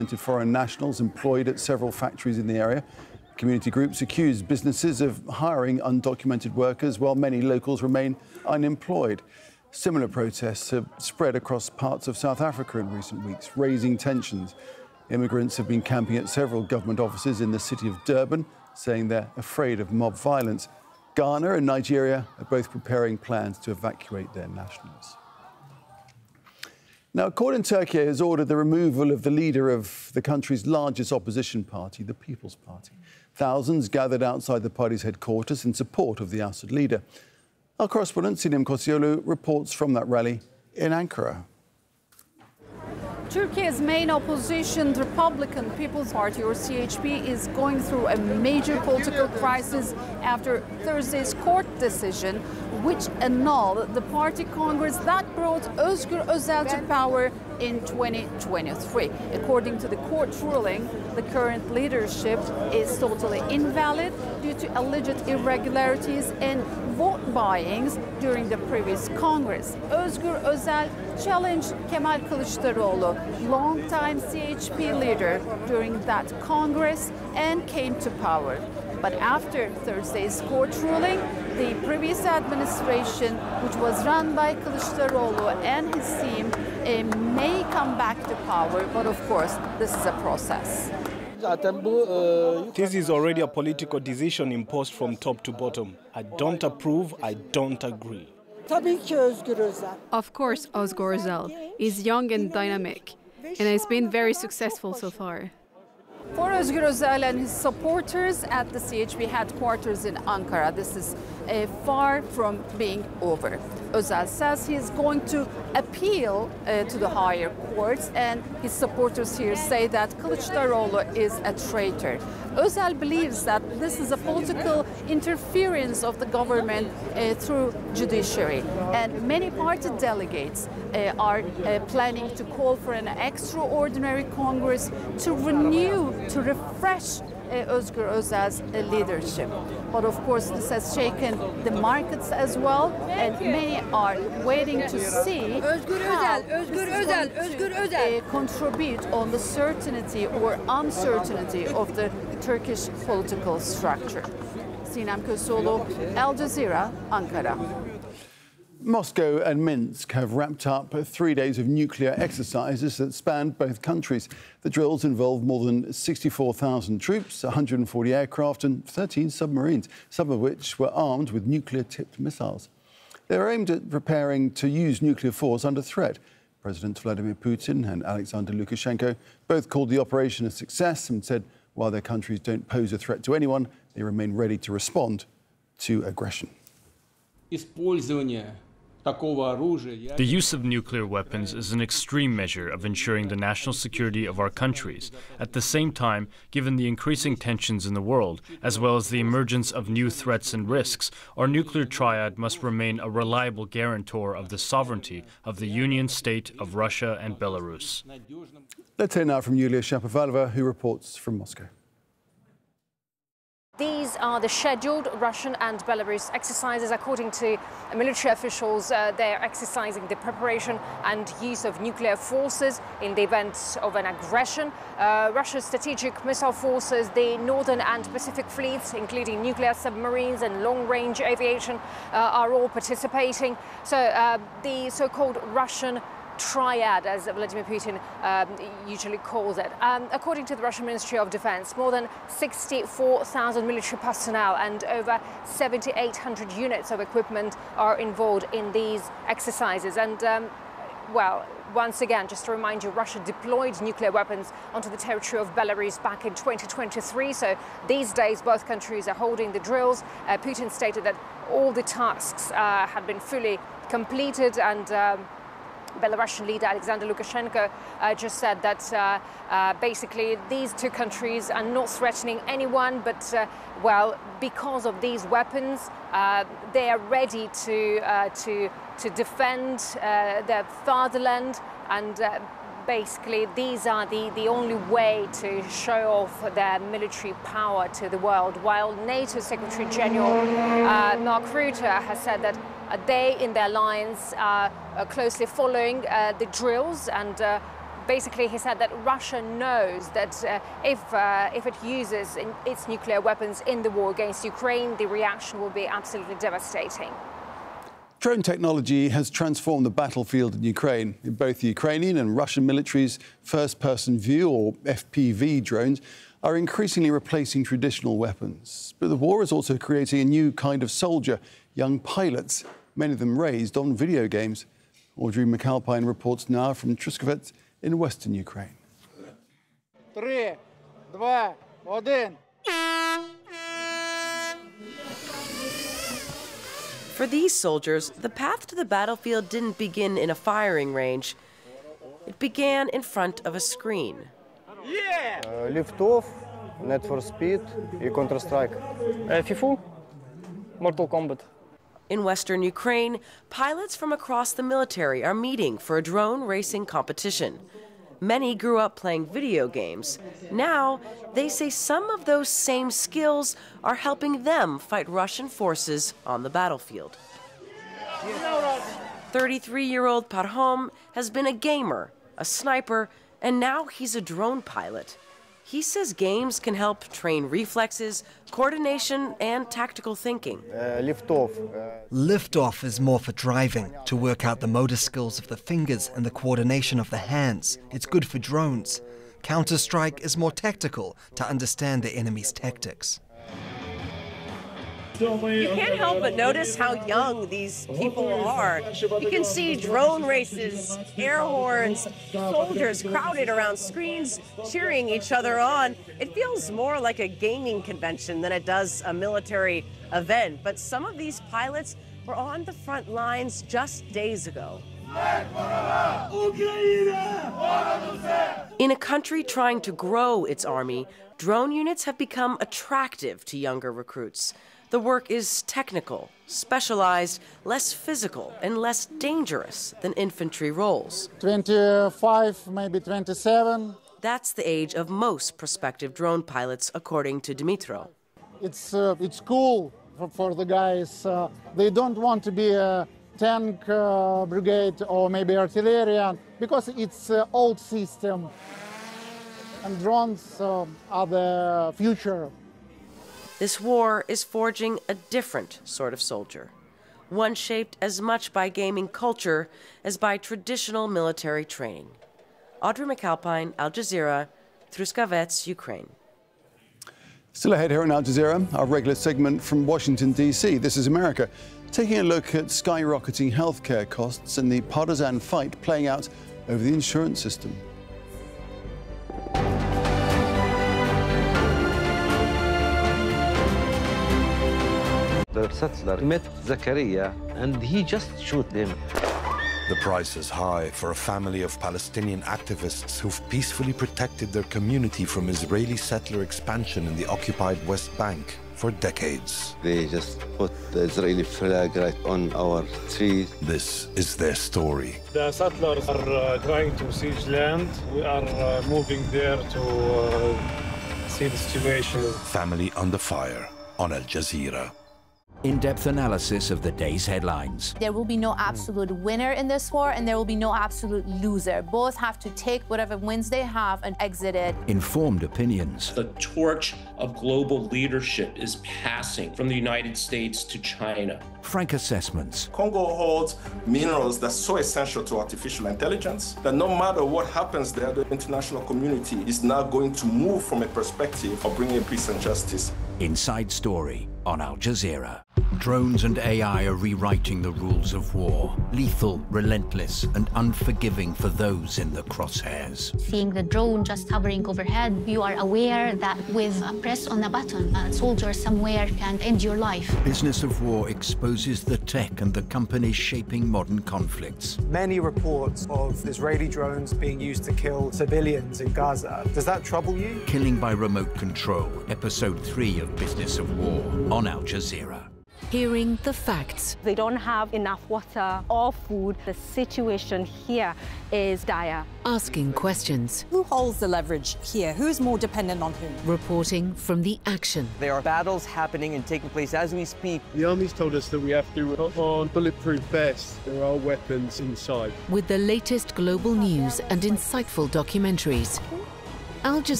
Foreign nationals employed at several factories in the area. Community groups accuse businesses of hiring undocumented workers while many locals remain unemployed. Similar protests have spread across parts of South Africa in recent weeks, raising tensions. Immigrants have been camping at several government offices in the city of Durban, saying they're afraid of mob violence. Ghana and Nigeria are both preparing plans to evacuate their nationals. Now, a court in Turkey has ordered the removal of the leader of the country's largest opposition party, the People's Party. Thousands gathered outside the party's headquarters in support of the Assad leader. Our correspondent, Sinem Kosiolu, reports from that rally in Ankara. Turkey's main opposition, the Republican People's Party, or CHP, is going through a major political crisis after Thursday's court decision, which annulled the party congress that brought Özgür Özel to power in 2023. According to the court ruling, the current leadership is totally invalid due to alleged irregularities and vote buyings during the previous Congress. Özgür Özel challenged Kemal Kılıçdaroğlu, longtime CHP leader, during that Congress and came to power. But after Thursday's court ruling, the previous administration, which was run by Kılıçdaroğlu and his team, may come back to power, but of course, this is a process. This is already a political decision imposed from top to bottom. I don't approve, I don't agree. Of course, Özgür Özel is young and dynamic, and has been very successful so far. For Özgür Özel and his supporters at the CHP headquarters in Ankara, this is far from being over. Özel says he is going to appeal to the higher courts, and his supporters here say that Kılıçdaroğlu is a traitor. Özel believes that this is a political interference of the government through judiciary, and many party delegates are planning to call for an extraordinary Congress to refresh Özgür Özel's leadership. But of course, this has shaken the markets as well, and many are waiting to see how this contribute on the certainty or uncertainty of the Turkish political structure. Sinem Kosiolu, Al Jazeera, Ankara. Moscow and Minsk have wrapped up 3 days of nuclear exercises that spanned both countries. The drills involved more than 64,000 troops, 140 aircraft and 13 submarines, some of which were armed with nuclear-tipped missiles. They were aimed at preparing to use nuclear force under threat. President Vladimir Putin and Alexander Lukashenko both called the operation a success and said while their countries don't pose a threat to anyone, they remain ready to respond to aggression. The use of nuclear weapons is an extreme measure of ensuring the national security of our countries. At the same time, given the increasing tensions in the world, as well as the emergence of new threats and risks, our nuclear triad must remain a reliable guarantor of the sovereignty of the Union State of Russia and Belarus. Let's hear now from Yulia Shapovalova, who reports from Moscow. These are the scheduled Russian and Belarus exercises. According to military officials, they're exercising the preparation and use of nuclear forces in the event of an aggression. Russia's strategic missile forces, the Northern and Pacific fleets, including nuclear submarines and long-range aviation, are all participating. So the so-called Russian triad, as Vladimir Putin usually calls it. According to the Russian Ministry of Defense, more than 64,000 military personnel and over 7,800 units of equipment are involved in these exercises. And, well, once again, just to remind you, Russia deployed nuclear weapons onto the territory of Belarus back in 2023. So these days, both countries are holding the drills. Putin stated that all the tasks had been fully completed, and Belarusian leader Alexander Lukashenko just said that basically these two countries are not threatening anyone, but well, because of these weapons, they are ready to defend their fatherland, and basically these are the only way to show off their military power to the world. While NATO Secretary General Mark Rutte has said that they in their lines are closely following the drills, and Basically, he said that Russia knows that if it uses its nuclear weapons in the war against Ukraine, the reaction will be absolutely devastating. Drone technology has transformed the battlefield in Ukraine. Both the Ukrainian and Russian military's first-person view, or FPV, drones are increasingly replacing traditional weapons. But the war is also creating a new kind of soldier, young pilots, many of them raised on video games. Audrey McAlpine reports now from Truskovets in western Ukraine. 3, 2, 1. For these soldiers, the path to the battlefield didn't begin in a firing range. It began in front of a screen. Liftoff, Need for Speed and Counter-Strike. FIFA, Mortal Kombat. In western Ukraine, pilots from across the military are meeting for a drone racing competition. Many grew up playing video games. Now, they say some of those same skills are helping them fight Russian forces on the battlefield. 33-year-old Parhom has been a gamer, a sniper, and now he's a drone pilot. He says games can help train reflexes, coordination, and tactical thinking. Liftoff. Liftoff is more for driving, to work out the motor skills of the fingers and the coordination of the hands. It's good for drones. Counter-Strike is more tactical, to understand the enemy's tactics. You can't help but notice how young these people are. You can see drone races, air horns, soldiers crowded around screens, cheering each other on. It feels more like a gaming convention than it does a military event. But some of these pilots were on the front lines just days ago. In a country trying to grow its army, drone units have become attractive to younger recruits. The work is technical, specialized, less physical, and less dangerous than infantry roles. 25, maybe 27. That's the age of most prospective drone pilots, according to Dimitro. It's cool for the guys. They don't want to be a tank brigade or maybe artillery because it's an old system. And drones are the future. This war is forging a different sort of soldier, one shaped as much by gaming culture as by traditional military training. Audrey McAlpine, Al Jazeera, Truskovets, Ukraine. Still ahead here on Al Jazeera, our regular segment from Washington, D.C. This is America, taking a look at skyrocketing healthcare costs and the partisan fight playing out over the insurance system. The settler met Zakaria and he just shot them. The price is high for a family of Palestinian activists who've peacefully protected their community from Israeli settler expansion in the occupied West Bank for decades. They just put the Israeli flag right on our trees. This is their story. The settlers are trying to siege land. We are moving there to see the situation. Family under fire on Al Jazeera. In-depth analysis of the day's headlines. There will be no absolute winner in this war, and there will be no absolute loser. Both have to take whatever wins they have and exit it. Informed opinions. The torch of global leadership is passing from the United States to China. Frank assessments. Congo holds minerals that's so essential to artificial intelligence that no matter what happens there, the international community is now going to move from a perspective of bringing peace and justice. Inside Story on Al Jazeera. Drones and AI are rewriting the rules of war. Lethal, relentless, and unforgiving for those in the crosshairs. Seeing the drone just hovering overhead, you are aware that with a press on a button, a soldier somewhere can end your life. Business of War exposes the tech and the companies shaping modern conflicts. Many reports of Israeli drones being used to kill civilians in Gaza. Does that trouble you? Killing by Remote Control, Episode 3 of Business of War on Al Jazeera. Hearing the facts. They don't have enough water or food. The situation here is dire. Asking questions. Who holds the leverage here? Who's more dependent on whom? Reporting from the action. There are battles happening and taking place as we speak. The army's told us that we have to put on bulletproof vests. There are weapons inside. With the latest global news and insightful documentaries. Al Jazeera